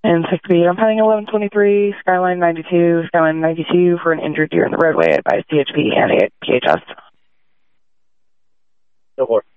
And 6B, I'm heading 1123, Skyline 92 for an injured deer in the roadway. Advise DHP and PHS. No more.